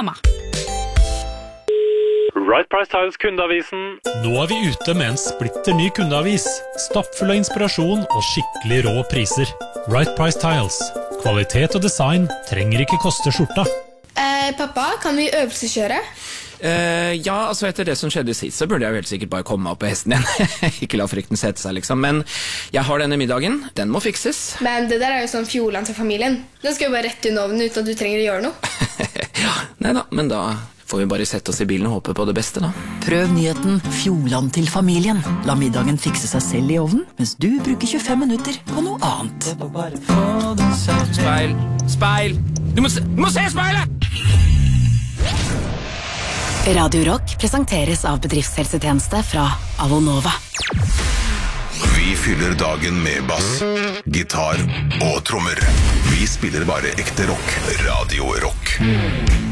mamma. Right Price Tiles kundeavisen. Nå vi ute med en splitter ny kundeavis. Stappfull av inspirasjon og skikkelig rå priser. Right Price Tiles. Kvalitet og design trenger ikke koste skjorta. Pappa, kan vi øvelseskjøre? Ja, altså etter det som skjedde sist, så burde jeg jo helt sikkert bare komme meg opp på hesten igjen. Ikke la frykten sette seg, liksom. Men jeg har denne middagen. Den må fikses. Men det der jo sånn Fjordland til familien. Den skal jo bare rett under ovnen uten at du trenger å gjøre noe. Neida, men da får vi bare sette oss i bilen og håpe på det beste, da. Prøv nyheten Fjordland til familien. La middagen fikse seg selv i ovnen, mens du bruker 25 minutter på noe annet. Speil! Speil! Du må se speilet! Radio Rock presenteres av bedriftshelsetjeneste fra Avonova. Vi fyller dagen med bass, gitar og trommer. Vi spiller bare ekte rock. Radio Rock.